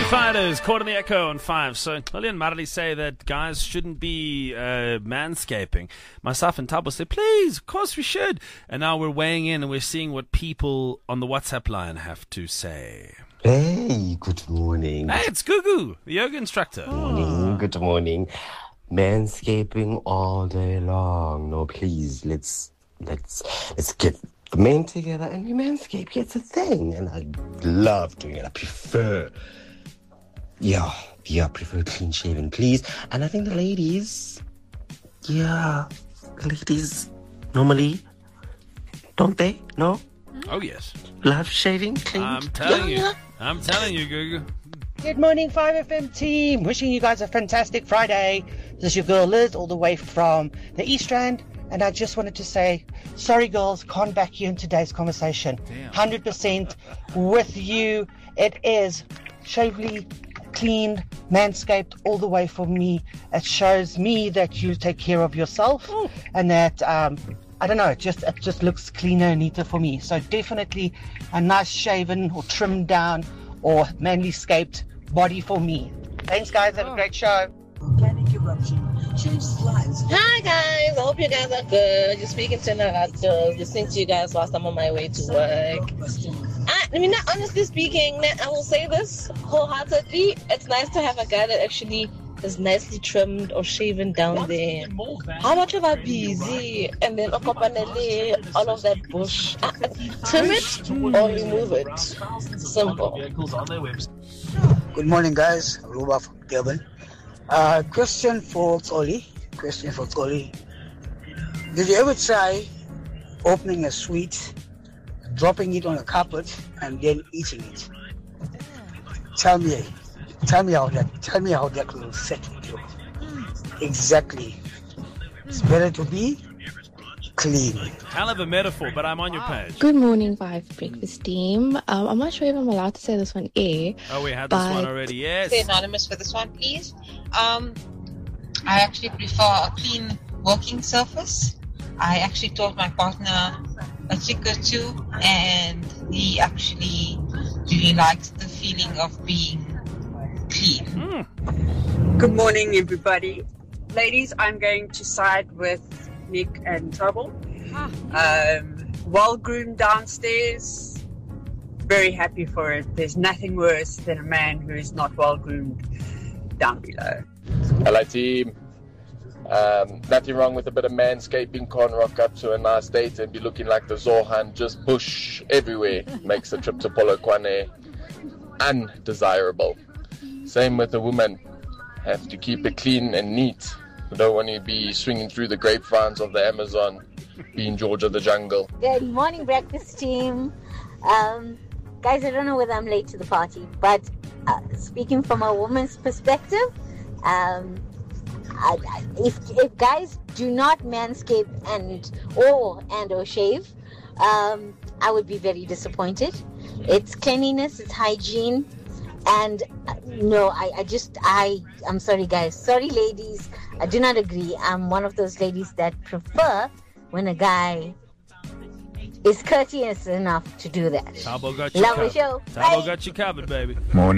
Fighters, caught in the echo on 5. So, Lily and Marley say that guys shouldn't be manscaping. Myself and Tabo say, please, of course we should. And now we're weighing in and we're seeing what people on the WhatsApp line have to say. Hey, good morning. Hey, it's Gugu, the yoga instructor. Good morning. Manscaping all day long. No, please, let's get the men together and we manscape. It's a thing, and I love doing it. I prefer prefer clean shaven, please. And I think the ladies normally, don't they? No? Oh, yes. Love shaving clean? I'm telling you, Gugu. Good morning, 5FM team. Wishing you guys a fantastic Friday. This is your girl Liz, all the way from the East Rand. And I just wanted to say, sorry girls, can't back you in today's conversation. Damn. 100% with you. It is shavely cleaned, manscaped all the way for me. It shows me that you take care of yourself and that, I don't know, it just looks cleaner and neater for me. So definitely a nice shaven or trimmed down or manly scaped body for me. Thanks guys, have a great show. Organic eruption changes lives. Hi guys, I hope you guys are good. You're speaking to Nagato, listening to you guys whilst I'm on my way to work. Honestly speaking, I will say this wholeheartedly. It's nice to have a guy that actually is nicely trimmed or shaven down there. How much of a busy and then all of that bush? Trim it or remove it. Simple. Good morning, guys. Ruba from Durban. Question for Oli. Did you ever try opening a sweet, dropping it on a carpet, and then eating it? Tell me how that will set with you. Exactly. It's better to be clean. Hell of a metaphor, but I'm on your page. Good morning, Five Breakfast team. I'm not sure if I'm allowed to say this on air. Oh, we had this one already, yes. Stay anonymous for this one, please. I actually prefer a clean working surface. I actually taught my partner a trick or two, and he actually really likes the feeling of being clean. Good morning, everybody. Ladies, I'm going to side with Nick and Trouble. Well-groomed downstairs, very happy for it. There's nothing worse than a man who is not well-groomed down below. Hello team. Nothing wrong with a bit of manscaping. Can't rock up to a nice date and be looking like the Zohan, just bush everywhere. Makes the trip to Polokwane undesirable. Same with a woman. Have to keep it clean and neat. You don't want to be swinging through the grapevines of the Amazon, being George of the jungle. Good morning, breakfast team. Guys, I don't know whether I'm late to the party, but speaking from a woman's perspective, if guys do not manscape or shave, I would be very disappointed. It's cleanliness, it's hygiene, and no, I'm sorry guys, sorry ladies, I do not agree. I'm one of those ladies that prefer when a guy is courteous enough to do that. Tabo got you Love covered. the show. Tabo got you covered, baby. Morning.